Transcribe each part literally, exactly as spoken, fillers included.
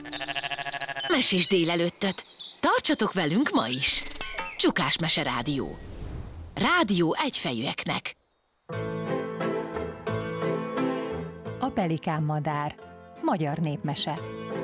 Mesés délelőttöt! Tartsatok velünk ma is! Csukás Mese Rádió. Rádió egyfejűeknek. A pelikán madár. Magyar népmese.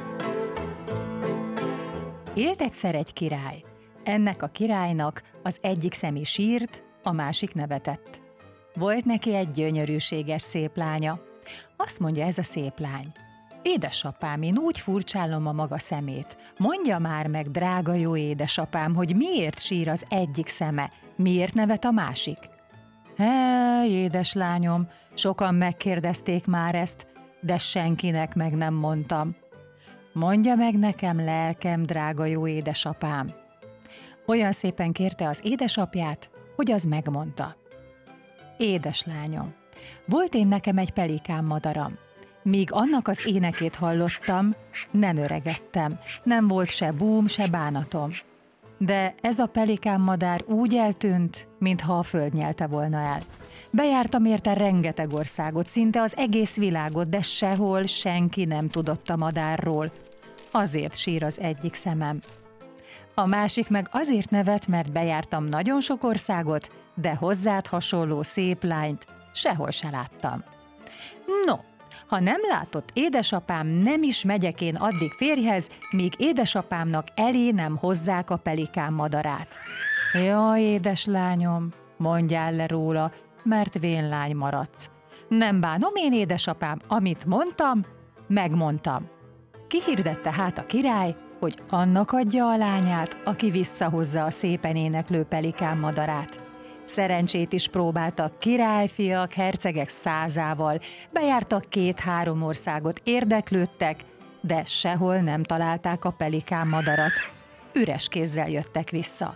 Élt egyszer egy király. Ennek a királynak az egyik személy sírt, a másik nevetett. Volt neki egy gyönyörűséges szép lánya. Azt mondja ez a szép lány: édesapám, én úgy furcsálom a maga szemét. Mondja már meg, drága jó édesapám, hogy miért sír az egyik szeme, miért nevet a másik? Hé, édeslányom, sokan megkérdezték már ezt, de senkinek meg nem mondtam. Mondja meg nekem, lelkem, drága jó édesapám. Olyan szépen kérte az édesapját, hogy az megmondta. Édeslányom, volt én nekem egy pelikán madaram. Míg annak az énekét hallottam, nem öregettem, nem volt se búm, se bánatom. De ez a pelikán madár úgy eltűnt, mintha a föld nyelte volna el. Bejártam érte rengeteg országot, szinte az egész világot, de sehol senki nem tudott a madárról. Azért sír az egyik szemem. A másik meg azért nevet, mert bejártam nagyon sok országot, de hozzád hasonló szép lányt sehol se láttam. No, ha nem látott édesapám, nem is megyek én addig férjhez, míg édesapámnak elé nem hozzák a pelikán madarát. Jaj, édeslányom, mondjál le róla, mert vénlány maradsz. Nem bánom én, édesapám, amit mondtam, megmondtam. Kihirdette hát a király, hogy annak adja a lányát, aki visszahozza a szépen éneklő pelikán madarát. Szerencsét is próbáltak királyfiak, hercegek százával, bejártak két-három országot, érdeklődtek, de sehol nem találták a pelikán madarat. Üres kézzel jöttek vissza.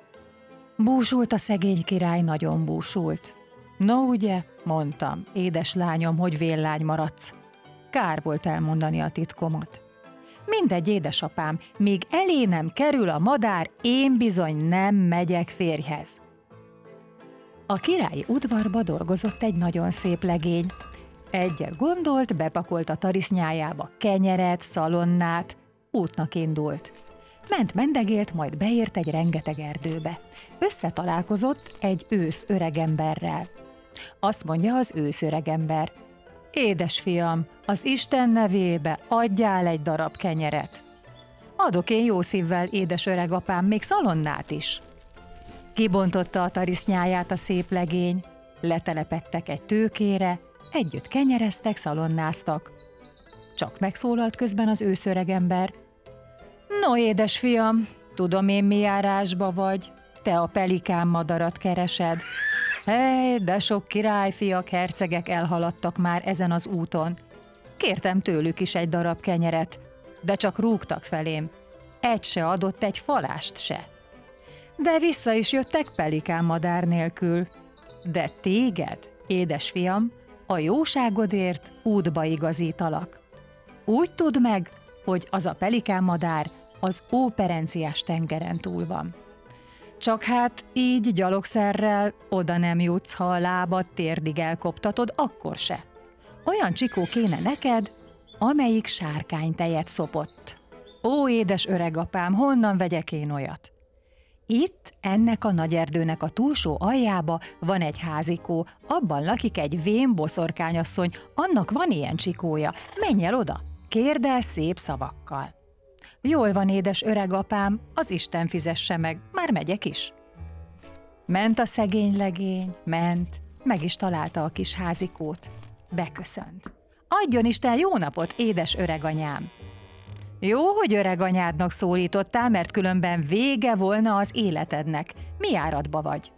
Búsult a szegény király, nagyon búsult. No ugye, mondtam, édeslányom, hogy vénlány maradsz. Kár volt elmondani a titkomat. Mindegy, édesapám, míg elé nem kerül a madár, én bizony nem megyek férjhez. A királyi udvarba dolgozott egy nagyon szép legény. Egyet gondolt, bepakolt a tarisznyájába kenyeret, szalonnát, útnak indult. Ment mendegélt, majd beért egy rengeteg erdőbe. Összetalálkozott egy ősz öregemberrel. Azt mondja az ősz öregember: édesfiam, az Isten nevébe adjál egy darab kenyeret. Adok én jó szívvel, édes öregapám, még szalonnát is. Kibontotta a tarisznyáját a szép legény, letelepedtek egy tőkére, együtt kenyereztek, szalonnáztak. Csak megszólalt közben az őszöregember: no, édesfiam, tudom én, mi járásba vagy, te a pelikán madarat keresed. Hely, de sok királyfiak, hercegek elhaladtak már ezen az úton. Kértem tőlük is egy darab kenyeret, de csak rúgtak felém. Egy se adott egy falást se. De vissza is jöttek pelikán madár nélkül. De téged, édesfiam, a jóságodért útba igazítalak. Úgy tudd meg, hogy az a pelikán madár az Óperenciás tengeren túl van. Csak hát így gyalogszerrel oda nem jutsz, ha a lábad térdig elkoptatod, akkor se. Olyan csikó kéne neked, amelyik sárkánytejet szopott. Ó, édes öregapám, honnan vegyek én olyat? Itt, ennek a nagy erdőnek a túlsó aljába van egy házikó, abban lakik egy vén boszorkányasszony, annak van ilyen csikója. Menj el oda, kérd el szép szavakkal. Jól van, édes öregapám, az Isten fizesse meg, már megyek is. Ment a szegény legény, ment, meg is találta a kis házikót. Beköszönt. Adjon Isten jó napot, édes öreganyám! Jó, hogy öreganyádnak szólítottál, mert különben vége volna az életednek. Mi áradba vagy?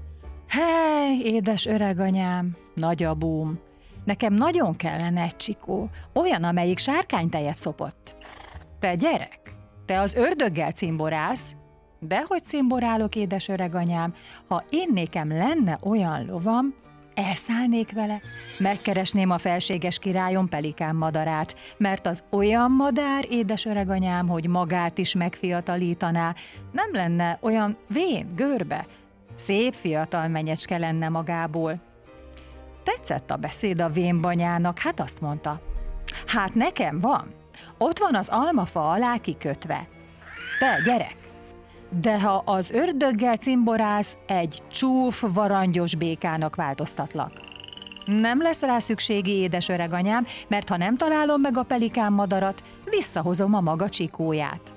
Hely, édes öreganyám, nagy a búm. Nekem nagyon kellene egy csikó, olyan, amelyik sárkánytejet szopott. Te gyerek, te az ördöggel cimborálsz? Dehogy cimborálok, édes öreganyám, ha én nékem lenne olyan lovam, elszállnék vele, megkeresném a felséges királyom pelikán madarát, mert az olyan madár, édes öreganyám, hogy magát is megfiatalítaná, nem lenne olyan vén, görbe, szép fiatal menyecske lenne magából. Tetszett a beszéd a vénbanyának, hát azt mondta: hát nekem van. Ott van az almafa alá kikötve. Te, gyerek! De ha az ördöggel cimborász, egy csúf, varangyos békának változtatlak. Nem lesz rá szükségi, édes öreganyám, mert ha nem találom meg a pelikán madarat, visszahozom a maga csikóját.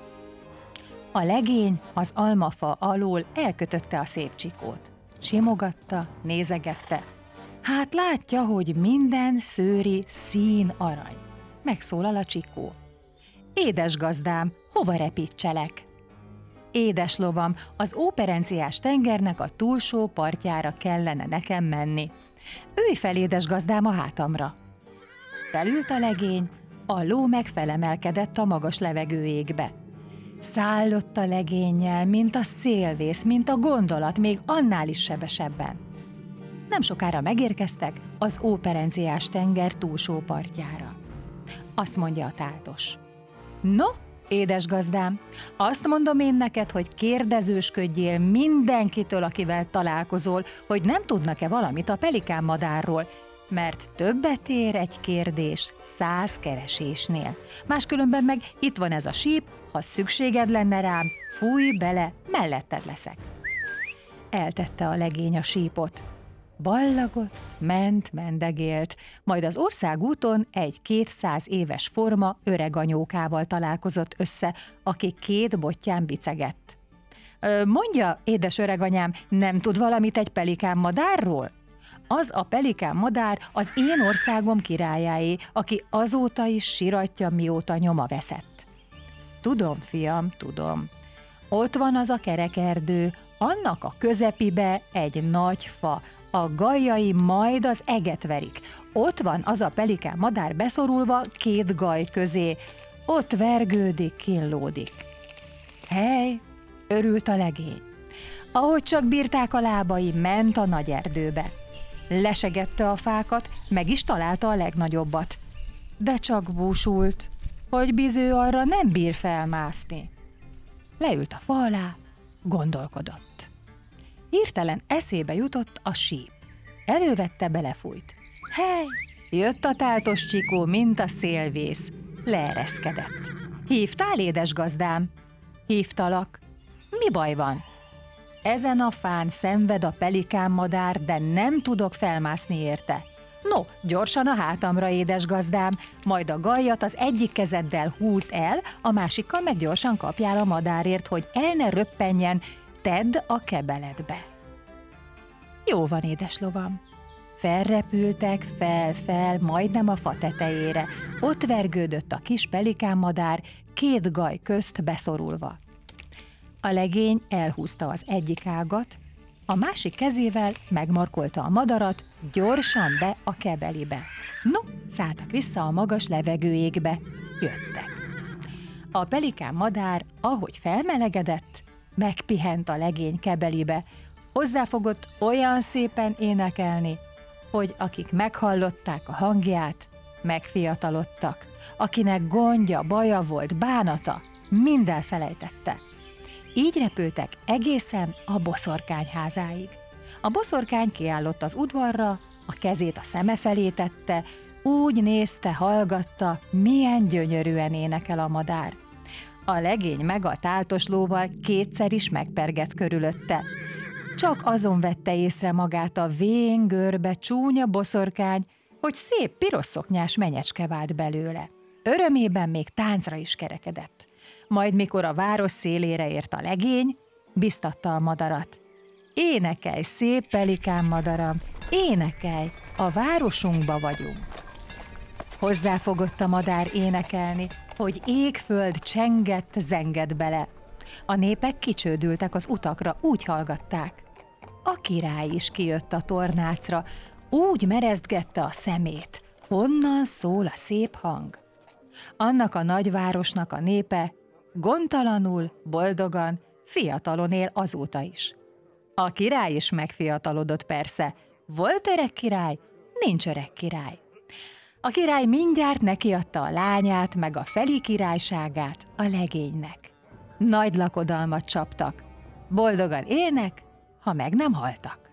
A legény az almafa alól elkötötte a szép csikót. Simogatta, nézegette. Hát látja, hogy minden szőri szín arany. Megszólal a csikó. Édes gazdám, hova repítselek? Édes lovam, az óperenciás tengernek a túlsó partjára kellene nekem menni. Ülj fel, édes gazdám, a hátamra. Felült a legény, a ló megfelemelkedett a magas levegő égbe. Szállott a legénnyel, mint a szélvész, mint a gondolat, még annál is sebesebben. Nem sokára megérkeztek az óperenciás tenger túlsó partjára. Azt mondja a táltos. No, édes gazdám, azt mondom én neked, hogy kérdezősködjél mindenkitől, akivel találkozol, hogy nem tudnak-e valamit a pelikán madárról, mert többet ér egy kérdés száz keresésnél. Máskülönben meg itt van ez a síp, ha szükséged lenne rám, fújj bele, melletted leszek. Eltette a legény a sípot. Ballagott, ment, mendegélt, majd az országúton egy kétszáz éves forma öreg anyókával találkozott össze, aki két bottyán bicegett. Mondja, édes öreganyám, nem tud valamit egy pelikán madárról? Az a pelikán madár az én országom királyáé, aki azóta is siratja, mióta nyoma veszett. Tudom, fiam, tudom. Ott van az a kerekerdő, annak a közepibe egy nagy fa, a gajjai majd az eget verik. Ott van az a pelikán madár beszorulva két gaj közé. Ott vergődik, kínlódik. Hely, örült a legény. Ahogy csak bírták a lábai, ment a nagy erdőbe. Lesegette a fákat, meg is találta a legnagyobbat. De csak búsult, hogy biző arra nem bír felmászni. Leült a fa alá, gondolkodott. Hirtelen eszébe jutott a síp. Elővette, belefújt. Hely, jött a táltos csikó, mint a szélvész. Leereszkedett. Hívtál, édes gazdám? Hívtalak. Mi baj van? Ezen a fán szenved a pelikán madár, de nem tudok felmászni érte. No, gyorsan a hátamra, édes gazdám, majd a gajjat az egyik kezeddel húzd el, a másikkal meg gyorsan kapjál a madárért, hogy el ne röppenjen, tedd a kebeledbe. Jó van, édes lovam. Felrepültek, fel-fel, majdnem a fa tetejére. Ott vergődött a kis pelikánmadár, két gaj közt beszorulva. A legény elhúzta az egyik ágat, a másik kezével megmarkolta a madarat, gyorsan be a kebelibe. No, szálltak vissza a magas levegőjégbe, jöttek. A pelikán madár, ahogy felmelegedett, megpihent a legény kebelibe, hozzáfogott olyan szépen énekelni, hogy akik meghallották a hangját, megfiatalodtak. Akinek gondja, baja volt, bánata, mind elfelejtette. Így repültek egészen a boszorkány házáig. A boszorkány kiállott az udvarra, a kezét a szeme felé tette, úgy nézte, hallgatta, milyen gyönyörűen énekel a madár. A legény meg a táltos lóval kétszer is megpergett körülötte. Csak azon vette észre magát a vén, görbe, csúnya boszorkány, hogy szép piros szoknyás menyecske vált belőle. Örömében még táncra is kerekedett. Majd mikor a város szélére ért a legény, biztatta a madarat. Énekelj, szép pelikán madaram, énekelj, a városunkba vagyunk. Hozzáfogott a madár énekelni, hogy ég-föld csengett, zengett bele. A népek kicsődültek az utakra, úgy hallgatták. A király is kijött a tornácra, úgy mereztgette a szemét, honnan szól a szép hang. Annak a nagyvárosnak a népe gondtalanul, boldogan, fiatalon él azóta is. A király is megfiatalodott persze. Volt öreg király, nincs öreg király. A király mindjárt nekiadta a lányát, meg a feli királyságát a legénynek. Nagy lakodalmat csaptak. Boldogan élnek, ha meg nem haltak.